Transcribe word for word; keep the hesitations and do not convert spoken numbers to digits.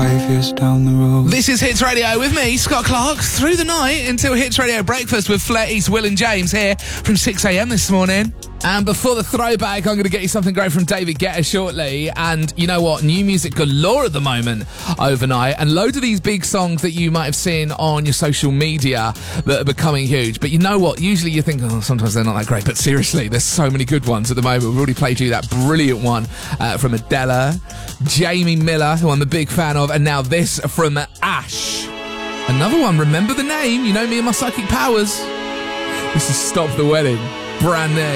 five years down the road. This is Hits Radio with me, Scott Clark, through the night until Hits Radio Breakfast with Flair East, Will and James here from six a.m. this morning. And before the throwback, I'm going to get you something great from David Guetta shortly. And you know what? New music galore at the moment overnight. And loads of these big songs that you might have seen on your social media that are becoming huge. But you know what? Usually you think, oh, sometimes they're not that great. But seriously, there's so many good ones at the moment. We've already played you that brilliant one uh, from Adele, Jamie Miller, who I'm a big fan of. And now this from Ash. Another one, remember the name. You know me and my psychic powers. This is Stop the Wedding. Brand new.